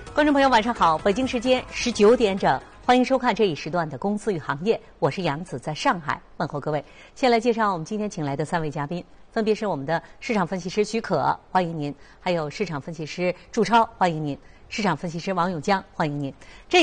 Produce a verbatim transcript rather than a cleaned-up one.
观众朋友，晚上好！北京时间十九点整，欢迎收看这一时段的《公司与行业》，我是杨子，在上海问候各位。先来介绍我们今天请来的三位嘉宾，分别是我们的市场分析师许可，欢迎您；还有市场分析师祝超，欢迎您；市场分析师王永江，欢迎您。这